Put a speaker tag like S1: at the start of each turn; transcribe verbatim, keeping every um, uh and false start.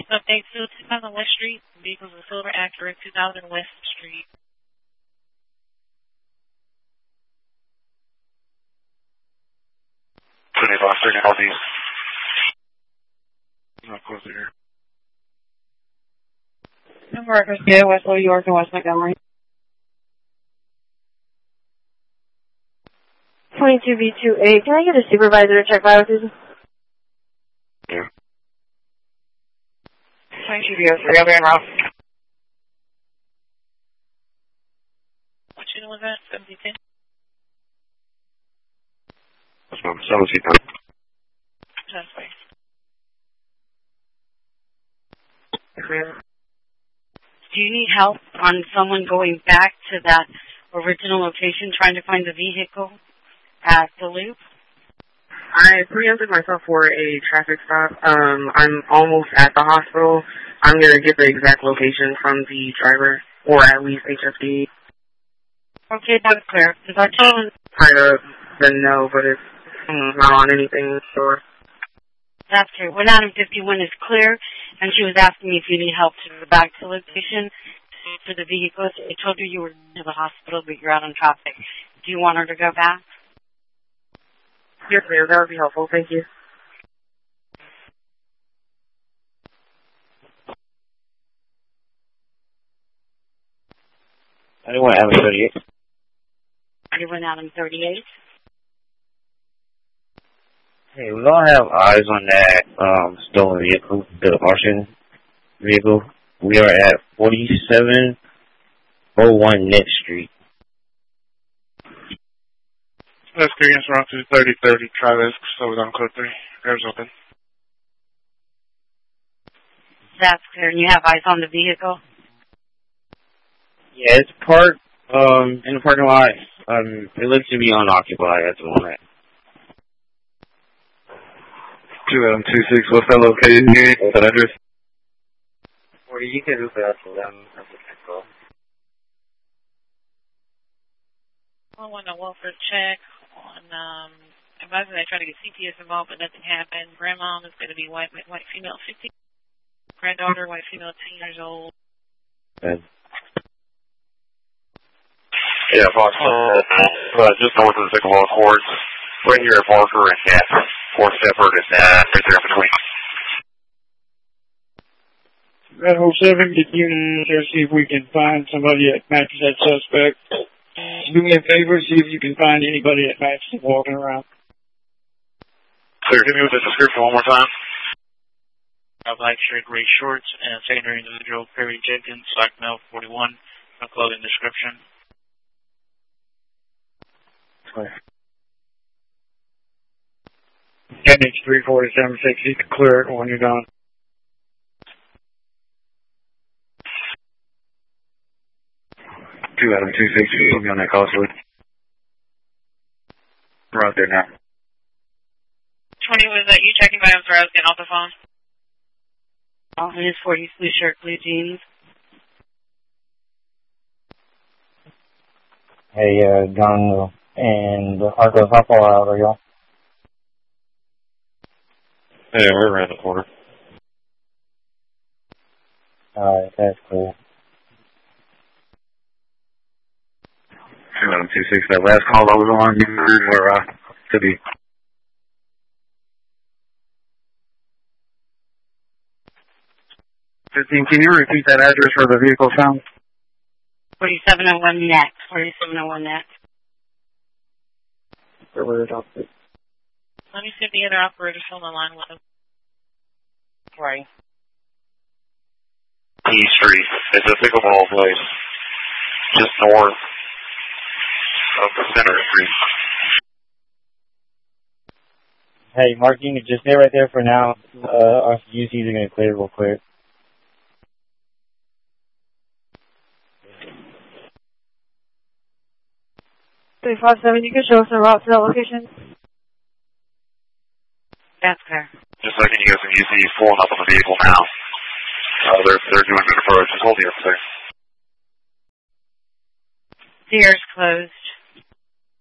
S1: Update still two thousand West Street. Vehicles of Silver Acura, two thousand West Street.
S2: twenty-five, thirty Northeast. Not close to here.
S3: Number records, yeah, West New York and West Montgomery. twenty-two B two eight. Can I get a supervisor to check vital season?
S2: Yeah.
S3: twenty-two B oh three, I'll be in route.
S1: What unit was that? seventy ten?
S2: That's fine. seventy ten.
S1: That's right.
S3: Do you need help on someone going back to that original location trying to find the vehicle at the loop?
S4: I preempted myself for a traffic stop. Um, I'm almost at the hospital. I'm going to get the exact location from the driver, or at least H S D.
S3: Okay, that's clear. Because I told him...
S4: Kind of the no, but it's mm, not on anything, so...
S3: That's true. When Adam fifty-one is clear, and she was asking me if you need help to go back to the location for the vehicles. I told her you were to the hospital, but you're out on traffic. Do you want her to go back?
S4: Yes, ma'am. That would be helpful. Thank you.
S5: Anyone Adam thirty-eight?
S3: Anyone Adam thirty-eight?
S5: Hey, we don't have eyes on that um, stolen vehicle, the Martian vehicle. We are at forty-seven oh one Knit Street.
S2: That's experience around to thirty thirty Travis, so we're on code three. Air's open.
S3: That's clear. And you have eyes on the vehicle?
S5: Yeah, it's parked um, in the parking lot. Um, it looks to be unoccupied at the moment.
S2: two Adam two six, what's that location here? What's that address?
S5: Or you can look it up for them.
S1: I want a welfare check on, um, advising they try to get C P S involved, but nothing happened. Grandmom is going to be white, white female, fifteen. Granddaughter, white female, ten years old.
S5: Good.
S2: Yeah, Fox, uh, uh, just north of the Sycamore Courts. Right here at Parker and Gas. Fourth Shepherd is uh, right there in between.
S6: Red Hole seven, get units there, see if we can find somebody that matches that suspect. Do me a favor, see if you can find anybody that matches walking around.
S2: Clear, hit me with the description one more time.
S7: A black shirt, gray shorts, and secondary individual, Perry Jenkins, black male, forty-one, no clothing description.
S5: Clear.
S6: N H three forty-seven six, you can clear it when you're done.
S2: two Adam two six, you put me on that call, Sweet. We're out there now.
S1: twenty, was that you checking by? I'm sorry, I was getting off the phone.
S3: Oh, in his forties, blue shirt, blue jeans.
S5: Hey, uh, John and Arcos, how far out are y'all?
S2: Yeah, we're around the corner.
S5: Alright, that's cool.
S2: two Adam two six, that last call I was on, you were, uh, to be. fifteen, can you repeat that address where the vehicle found?
S3: forty-seven oh one next. forty-seven oh one next.
S4: Where were it?
S1: Let me see if the other operator's on the line with him.
S3: Right.
S2: E Street. It's a pickleball place. Just north of the center street.
S5: Hey, Mark, you can just stay right there for now. Uh, our U Cs are going to clear real quick.
S3: three five seven, you can show us the route to that location? That's clear.
S2: Just a second, you guys can U C pulling up on the vehicle now. Uh, they're, they're doing good approach. Just hold the up there.
S3: The air's closed.